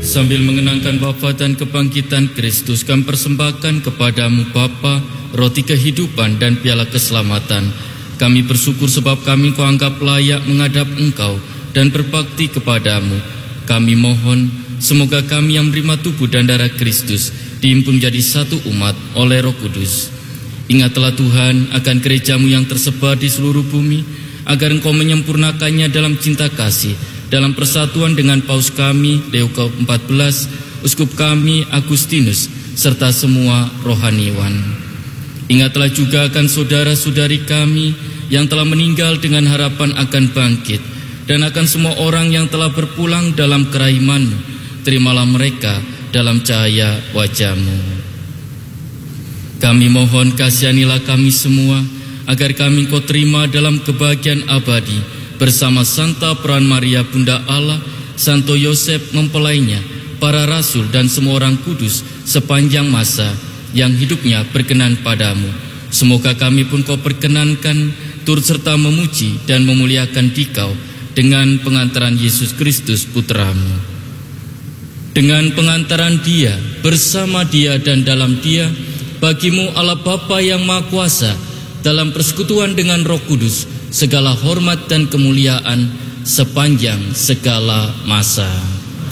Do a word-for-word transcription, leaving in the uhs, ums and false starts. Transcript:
Sambil mengenangkan wafat dan kebangkitan Kristus, kami persembahkan kepadamu Bapa, roti kehidupan dan piala keselamatan. Kami bersyukur sebab kami Kau anggap layak menghadap Engkau dan berbakti kepadamu. Kami mohon, semoga kami yang menerima tubuh dan darah Kristus dihimpun menjadi satu umat oleh Roh Kudus. Ingatlah Tuhan akan gerejamu yang tersebar di seluruh bumi, agar Engkau menyempurnakannya dalam cinta kasih, dalam persatuan dengan Paus kami, Leo ke empat belas, Uskup kami, Agustinus, serta semua rohaniwan. Ingatlah juga akan saudara-saudari kami yang telah meninggal dengan harapan akan bangkit, dan akan semua orang yang telah berpulang dalam keraiman-Mu. Terimalah mereka dalam cahaya wajah-Mu. Kami mohon kasihanilah kami semua, agar kami Kau terima dalam kebahagiaan abadi, bersama Santa Peran Maria Bunda Allah, Santo Yosef mempelainya, para rasul dan semua orang kudus sepanjang masa yang hidupnya berkenan padamu. Semoga kami pun Kau perkenankan turut serta memuji dan memuliakan Dikau dengan pengantaran Yesus Kristus Putra-Mu. Dengan pengantaran Dia, bersama Dia dan dalam Dia, bagimu Allah Bapa yang Maha Kuasa, dalam persekutuan dengan Roh Kudus, segala hormat dan kemuliaan sepanjang segala masa.